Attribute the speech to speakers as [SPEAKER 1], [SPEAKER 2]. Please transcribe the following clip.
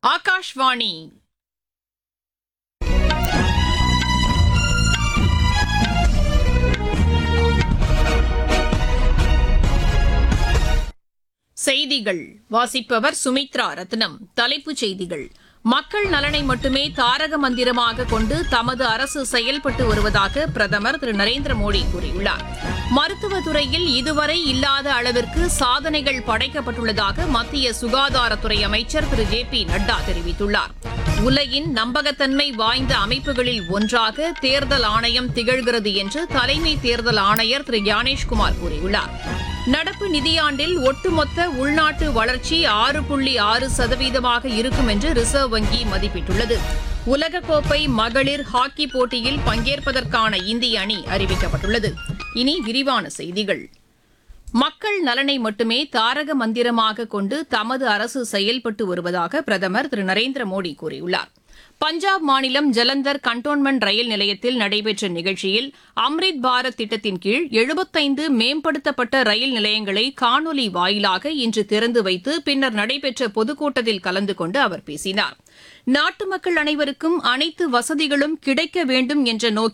[SPEAKER 1] ஆகாஷ்வாணி செய்திகள் வாசிப்பவர் சுமித்ரா ரத்னம். தலைப்புச் செய்திகள்: மக்கள் நலனை மட்டுமே தாரக மந்திரமாக கொண்டு தமது அரசு செயல்பட்டு வருவதாக பிரதமர் திரு நரேந்திர மோடி கூறியுள்ளார். மருத்துவத்துறையில் இதுவரை இல்லாத அளவிற்கு சாதனைகள் படைக்கப்பட்டுள்ளதாக மத்திய சுகாதாரத்துறை அமைச்சர் திரு ஜே.பி. நட்டா தெரிவித்துள்ளார். உலகின் நம்பகத்தன்மை வாய்ந்த அமைப்புகளில் ஒன்றாக தேர்தல் ஆணையம் திகழ்கிறது என்று தலைமை தேர்தல் ஆணையர் திரு ஞானேஷ்குமார் கூறியுள்ளார். நடப்பு நிதியாண்டில் ஒட்டுமொத்த உள்நாட்டு வளர்ச்சி 6.6% இருக்கும் என்று ரிசர்வ் வங்கி மதிப்பிட்டுள்ளது. உலகக்கோப்பை மகளிர் ஹாக்கி போட்டியில் பங்கேற்பதற்கான இந்திய அணி அறிவிக்கப்பட்டுள்ளது. இனி விரிவான செய்திகள். மக்கள் நலனை மட்டுமே தாரக மந்திரமாக கொண்டு தமது அரசு செயல்பட்டு வருவதாக பிரதமர் திரு நரேந்திர மோடி கூறியுள்ளார். பஞ்சாப் மாநிலம் ஜலந்தர் கண்டோன்மெண்ட் ரயில் நிலையத்தில் நடைபெற்ற நிகழ்ச்சியில் அம்ரித் பாரத் திட்டத்தின் கீழ் 75 மேம்படுத்தப்பட்ட ரயில் நிலையங்களை காணொலி வாயிலாக இன்று திறந்து வைத்து பின்னர் நடைபெற்ற பொதுக்கூட்டத்தில் கலந்து கொண்டு அவர் பேசினார். நாட்டு மக்கள் அனைவருக்கும் அனைத்து வசதிகளும் கிடைக்க வேண்டும் என்ற நோக்கில்